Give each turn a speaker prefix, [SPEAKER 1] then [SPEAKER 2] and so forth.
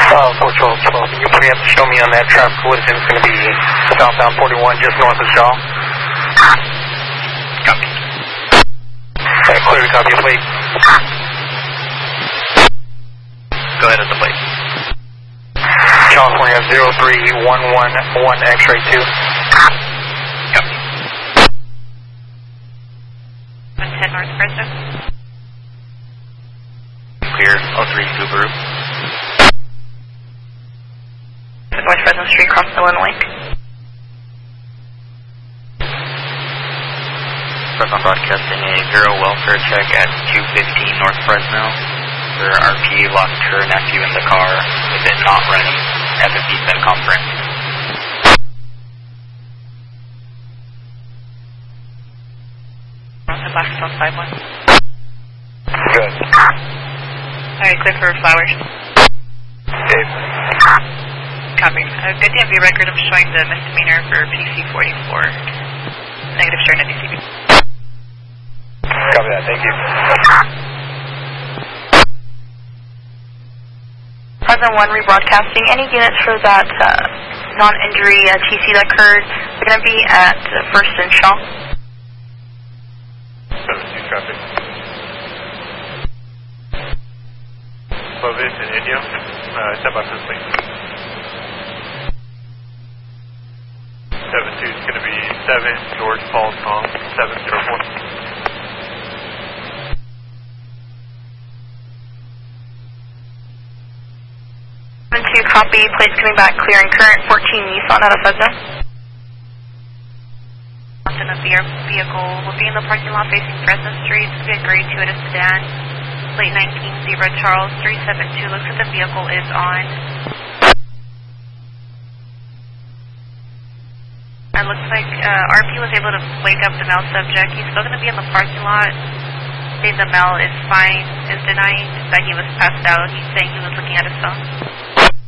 [SPEAKER 1] Control 12, can you preempt show me on that traffic collision? It's going to be southbound 41 just north of Shaw.
[SPEAKER 2] Copy.
[SPEAKER 1] Clear to copy your plate.
[SPEAKER 2] Go ahead at the plate.
[SPEAKER 1] California 03111 X-ray 2.
[SPEAKER 2] Copy.
[SPEAKER 3] 110 North Fresno.
[SPEAKER 2] Clear, 03 Subaru.
[SPEAKER 3] North Fresno Street, cross the Lynn Link.
[SPEAKER 2] Fresno broadcasting a Vero welfare check at 215 North Fresno. Her RP lost her nephew in the car with it not running at the descent conference.
[SPEAKER 3] On the Blackstone 5-1.
[SPEAKER 1] Good.
[SPEAKER 3] Alright, clear for flowers.
[SPEAKER 1] Dave.
[SPEAKER 3] Copy. Good DMV record, I'm showing the misdemeanor for PC-44. Negative share, DCB.
[SPEAKER 1] Copy that, thank you.
[SPEAKER 3] Fresno 1 rebroadcasting. Any units for that non-injury TC that occurred? We're going to be at 1st and Shaw.
[SPEAKER 1] 7-2 traffic. Clovis and Indio. Step by first lane. 7-2 is going to be 7 George Paul Tom 704.
[SPEAKER 3] 7-2 copy, plates coming back clear and current, 14 Nissan out of Fresno. In a vehicle will be in the parking lot facing Fresno Street. It's going to be a grade 2 at a sedan. Plate 19 Zebra Charles 372. Looks like the vehicle is on. It looks like RP was able to wake up the male subject. He's still going to be in the parking lot. Saying the male is fine, is denying that he was passed out. He's saying he was looking at his phone.